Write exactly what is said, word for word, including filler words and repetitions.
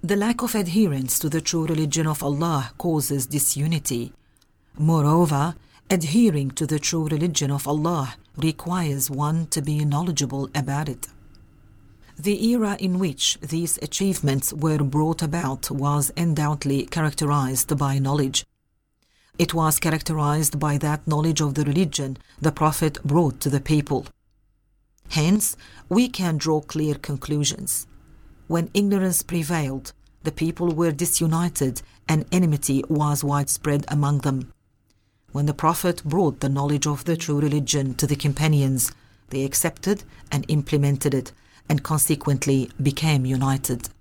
The lack of adherence to the true religion of Allah causes disunity. Moreover, adhering to the true religion of Allah requires one to be knowledgeable about it. The era in which these achievements were brought about was undoubtedly characterized by knowledge. It was characterized by that knowledge of the religion the Prophet brought to the people. Hence, we can draw clear conclusions. When ignorance prevailed, the people were disunited and enmity was widespread among them. When the Prophet brought the knowledge of the true religion to the companions, they accepted and implemented it, and consequently became united.